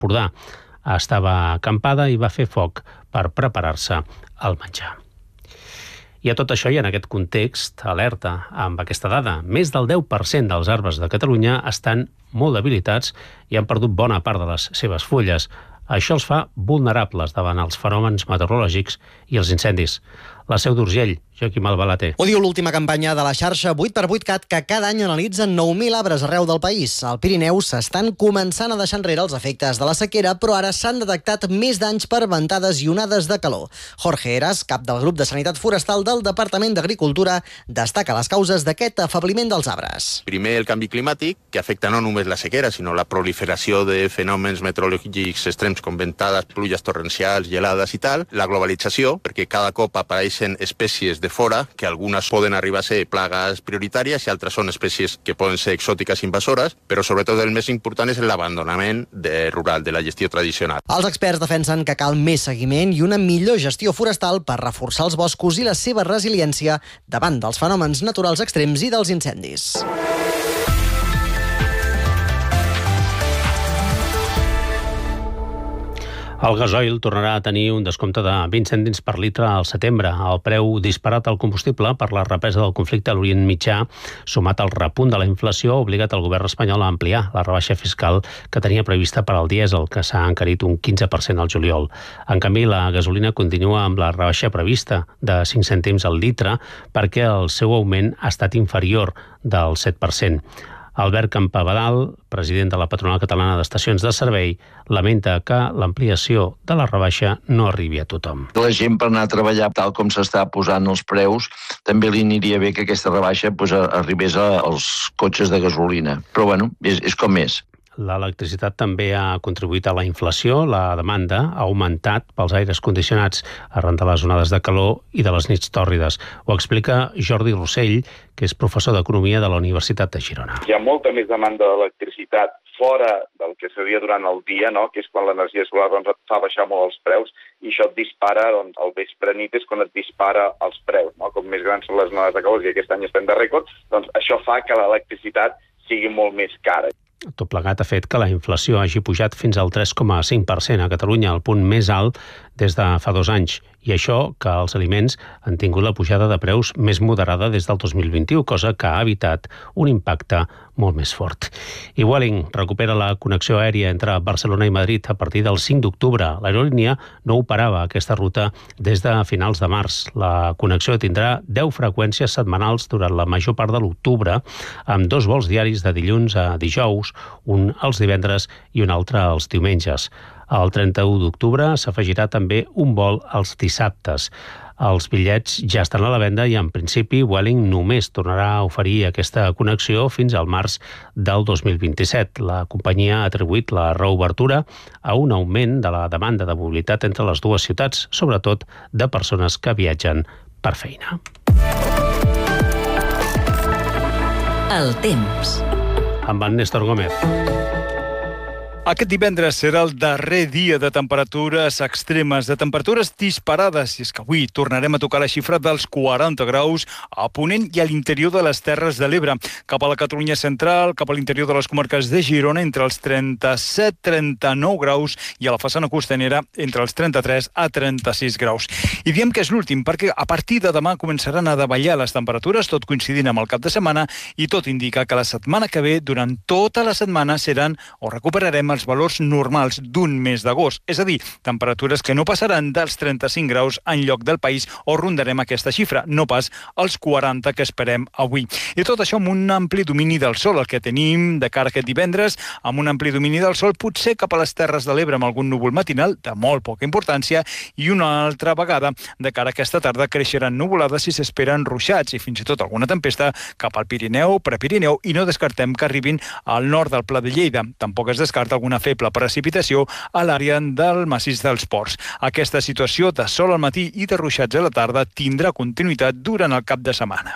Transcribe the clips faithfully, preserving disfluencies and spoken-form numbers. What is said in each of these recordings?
Empordà. Estava acampada i va fer foc per preparar-se el menjar. I a tot això i en aquest context, alerta amb aquesta dada, més del deu per cent dels arbres de Catalunya estan molt debilitats i han perdut bona part de les seves fulles. Això els fa vulnerables davant els fenòmens meteorològics i els incendis. La Seu d'Urgell, Joaquim Albalater. Ho diu l'última campanya de la xarxa vuit per vuit cat, que cada any analitza nou mil arbres arreu del país. Al Pirineu s'estan començant a deixar enrere els efectes de la sequera, però ara s'han detectat més danys per ventades i onades de calor. Jorge Heras, cap del grup de Sanitat Forestal del Departament d'Agricultura, destaca les causes d'aquest afebliment dels arbres. Primer, el canvi climàtic, que afecta no només la sequera, sinó la proliferació de fenòmens meteorològics extrems com ventades, pluges torrencials, gelades i tal. La globalització, perquè cada cop apareixen espècies de fora, que algunes poden arribar a ser plagues prioritàries i altres són espècies que poden ser exòtiques invasores, però sobretot el més important és l'abandonament de rural, de la gestió tradicional. Els experts defensen que cal més seguiment i una millor gestió forestal per reforçar els boscos i la seva resiliència davant dels fenòmens naturals extrems i dels incendis. El gasoil tornarà a tenir un descompte de vint cèntims per litre al setembre. El preu disparat al combustible per la represa del conflicte a l'Orient Mitjà, sumat al repunt de la inflació, ha obligat el govern espanyol a ampliar la rebaixa fiscal que tenia prevista per al dièsel, que s'ha encarit un quinze per cent al juliol. En canvi, la gasolina continua amb la rebaixa prevista de cinc cèntims al litre perquè el seu augment ha estat inferior del set per cent. Albert Campabadal, president de la Patronal Catalana d'Estacions de Servei, lamenta que l'ampliació de la rebaixa no arribi a tothom. La gent per anar a treballar tal com s'està posant els preus, també li aniria bé que aquesta rebaixa pues, arribés als cotxes de gasolina. Però bueno, és, és com és. L'electricitat també ha contribuït a la inflació. La demanda ha augmentat pels aires condicionats arran de les onades de calor i de les nits tòrrides. Ho explica Jordi Rossell, que és professor d'Economia de la Universitat de Girona. Hi ha molta més demanda d'electricitat fora del que seria durant el dia, no? Que és quan l'energia solar doncs, et fa baixar molt els preus, i això et dispara, doncs, al vespre nit és quan et dispara els preus, no? Com més grans són les onades de calor, i aquest any estem de rècord, doncs això fa que l'electricitat sigui molt més cara. Tot plegat ha fet que la inflació hagi pujat fins al tres coma cinc per cent a Catalunya, el punt més alt des de fa dos anys. I això que els aliments han tingut la pujada de preus més moderada des del dos mil vint-i-u, cosa que ha evitat un impacte molt més fort. I Vueling recupera la connexió aèria entre Barcelona i Madrid a partir del cinc d'octubre. L'aerolínia no operava aquesta ruta des de finals de març. La connexió tindrà deu freqüències setmanals durant la major part de l'octubre, amb dos vols diaris de dilluns a dijous, un els divendres i un altre els diumenges. El trenta-u d'octubre s'afegirà també un vol els dissabtes. Els bitllets ja estan a la venda i, en principi, Vueling només tornarà a oferir aquesta connexió fins al març del dos mil vint-i-set. La companyia ha atribuït la reobertura a un augment de la demanda de mobilitat entre les dues ciutats, sobretot de persones que viatgen per feina. El temps. Amb en Néstor Gómez. Aquest divendres serà el darrer dia de temperatures extremes, de temperatures disparades, i és que avui tornarem a tocar la xifra dels quaranta graus a Ponent i a l'interior de les Terres de l'Ebre. Cap a la Catalunya central, cap a l'interior de les comarques de Girona, entre els trenta-set a trenta-nou graus, i a la façana costanera entre els trenta-tres a trenta-sis graus. I diem que és l'últim, perquè a partir de demà començaran a davallar les temperatures, tot coincidint amb el cap de setmana, i tot indica que la setmana que ve, durant tota la setmana, seran o recuperarem els valors normals d'un mes d'agost, és a dir, temperatures que no passaran dels trenta-cinc graus en lloc del país, o rondarem aquesta xifra, no pas els quaranta que esperem avui. I tot això amb un ampli domini del sol, el que tenim de cara a aquest divendres, amb un ampli domini del sol, potser cap a les Terres de l'Ebre amb algun núvol matinal de molt poca importància, i una altra vegada de cara a aquesta tarda creixeran nuvolades i s'esperen ruixats i fins i tot alguna tempesta cap al Pirineu, Prepirineu, i no descartem que arribin al nord del Pla de Lleida. Tampoc es descarta alguna feble precipitació a l'àrea del massís dels Ports. Aquesta situació de sol al matí i de ruixats a la tarda tindrà continuïtat durant el cap de setmana.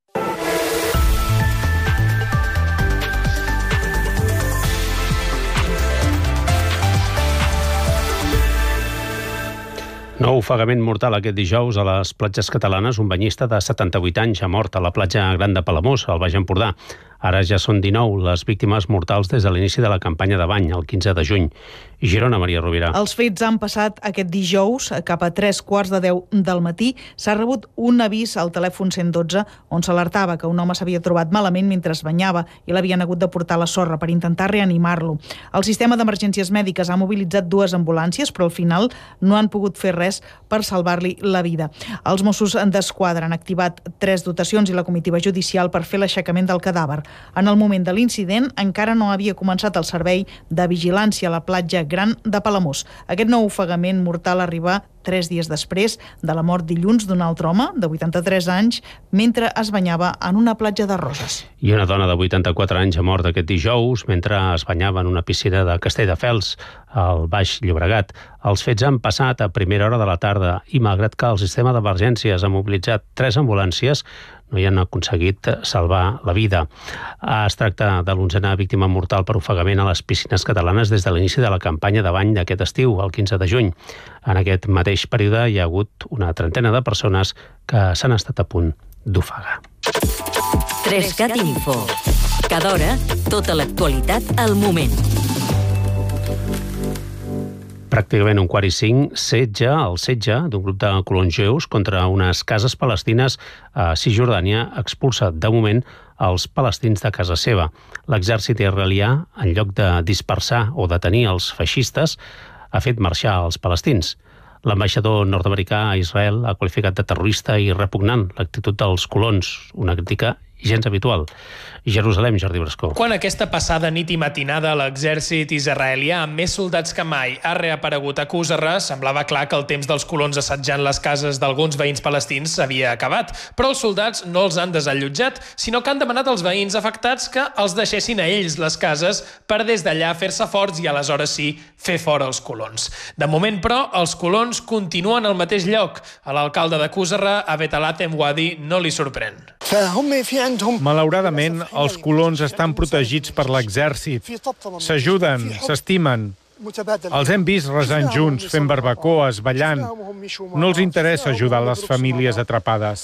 Nou ofegament mortal aquest dijous a les platges catalanes. Un banyista de setanta-vuit anys ha mort a la platja Gran de Palamós, al Baix Empordà. Ara ja són dinou les víctimes mortals des de l'inici de la campanya de bany, el quinze de juny. I Girona, Maria Rovira. Els fets han passat aquest dijous, cap a tres quarts de deu del matí. S'ha rebut un avís al telèfon cent dotze on s'alertava que un home s'havia trobat malament mentre es banyava i l'havien hagut de portar a la sorra per intentar reanimar-lo. El sistema d'emergències mèdiques ha mobilitzat dues ambulàncies, però al final no han pogut fer res per salvar-li la vida. Els Mossos d'Esquadra han activat tres dotacions i la comitiva judicial per fer l'aixecament del cadàver. En el moment de l'incident encara no havia començat el servei de vigilància a la platja Gran de Palamós. Aquest nou ofegament mortal arriba tres dies després de la mort dilluns d'un altre home de vuitanta-tres anys mentre es banyava en una platja de Roses. I una dona de vuitanta-quatre anys ha mort aquest dijous mentre es banyava en una piscina de Castelldefels, al Baix Llobregat. Els fets han passat a primera hora de la tarda i malgrat que el sistema d'emergències ha mobilitzat tres ambulàncies, no hi han aconseguit salvar la vida. Es tracta de l'onzena víctima mortal per ofegament a les piscines catalanes des de l'inici de la campanya de bany d'aquest estiu, el quinze de juny. En aquest mateix període hi ha hagut una trentena de persones que s'han estat a punt d'ofegar. Trescat Info. Cada hora, tota l'actualitat al moment. Pràcticament un quart i cinc, setge, el setge d'un grup de colons jueus contra unes cases palestines a Cisjordània expulsa de moment els palestins de casa seva. L'exèrcit israelià, en lloc de dispersar o detenir els feixistes, ha fet marxar els palestins. L'ambaixador nord-americà a Israel ha qualificat de terrorista i repugnant l'actitud dels colons, una crítica gens habitual. Jerusalem, Jordi Brascó. Quan aquesta passada nit i matinada l'exèrcit israelià, amb més soldats que mai, ha reaparegut a Qusarra, semblava clar que el temps dels colons assetjant les cases d'alguns veïns palestins s'havia acabat. Però els soldats no els han desallotjat, sinó que han demanat als veïns afectats que els deixessin a ells les cases per des d'allà fer-se forts i aleshores sí fer fora els colons. De moment, però, els colons continuen al mateix lloc. A l'alcalde de Qusarra, Abed Alatem Wadi, no li sorprèn. Malauradament, els colons estan protegits per l'exèrcit. S'ajuden, s'estimen. Els hem vist resant junts, fent barbacoes, ballant. No els interessa ajudar les famílies atrapades.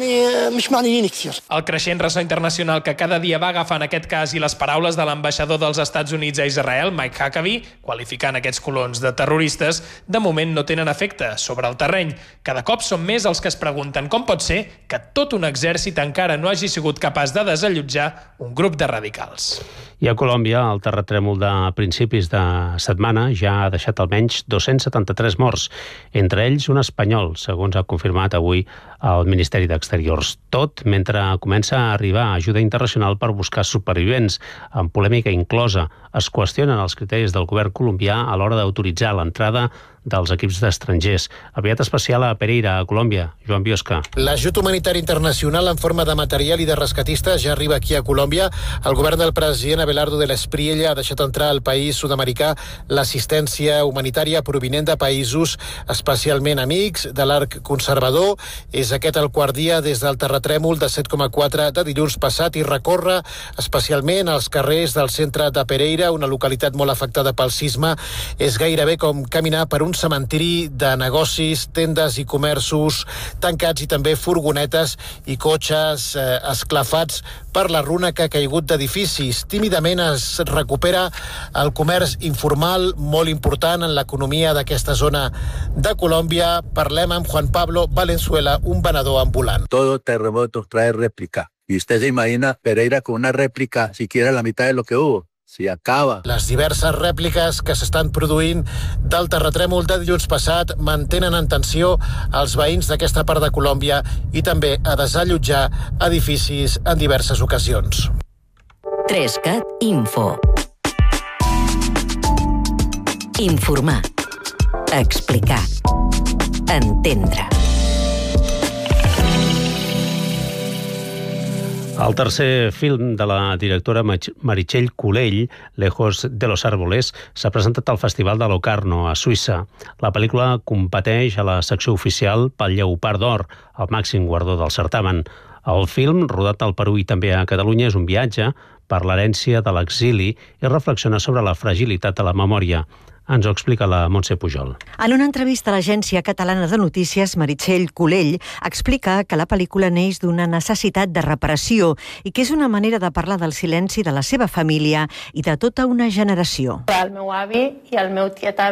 El creixent ressò internacional que cada dia va agafar en aquest cas i les paraules de l'ambaixador dels Estats Units a Israel, Mike Huckabee, qualificant aquests colons de terroristes, de moment no tenen efecte sobre el terreny. Cada cop són més els que es pregunten com pot ser que tot un exèrcit encara no hagi sigut capaç de desallotjar un grup de radicals. I a Colòmbia, el terratrèmol de principis de setmana ja ha deixat almenys dos-cents setanta-tres morts, entre ells un espanyol, segons ha confirmat avui el Ministeri d'Exteriors. Tot mentre comença a arribar ajuda internacional per buscar supervivents. En polèmica inclosa, es qüestionen els criteris del govern colombià a l'hora d'autoritzar l'entrada dels equips d'estrangers. Aviat especial a Pereira, a Colòmbia. Joan Biosca. L'ajut humanitari internacional en forma de material i de rescatistes ja arriba aquí a Colòmbia. El govern del president Abelardo de l'Espriella ha deixat entrar al país sud-americà l'assistència humanitària provinent de països especialment amics de l'arc conservador. És aquest el quart dia des del terratrèmol de set coma quatre de dilluns passat i recorre especialment als carrers del centre de Pereira, una localitat molt afectada pel sisme. És gairebé com caminar per un cementiri de negocis, tendes i comerços tancats i també furgonetes i cotxes eh, esclafats per la runa que ha caigut d'edificis. Tímidament es recupera el comerç informal, molt important en l'economia d'aquesta zona de Colòmbia. Parlem amb Juan Pablo Valenzuela, un venedor ambulant. Todo terremoto trae réplica. Y usted se imagina Pereira con una réplica siquiera la mitad de lo que hubo. Si acaba. Les diverses rèpliques que s'estan produint del terratrèmol de dilluns passat mantenen en tensió els veïns d'aquesta part de Colòmbia i també a desallotjar edificis en diverses ocasions. Trescat Info. Informar. Explicar. Entendre. El tercer film de la directora Meritxell Culell, Lejos de los árboles, s'ha presentat al Festival de Locarno, a Suïssa. La pel·lícula competeix a la secció oficial pel Lleopard d'Or, el màxim guardó del certamen. El film, rodat al Perú i també a Catalunya, és un viatge per l'herència de l'exili i reflexiona sobre la fragilitat de la memòria. Ens ho explica la Montse Pujol. En una entrevista a l'Agència Catalana de Notícies, Meritxell Colell explica que la pel·lícula neix d'una necessitat de reparació i que és una manera de parlar del silenci de la seva família i de tota una generació. El meu avi i el meu tiet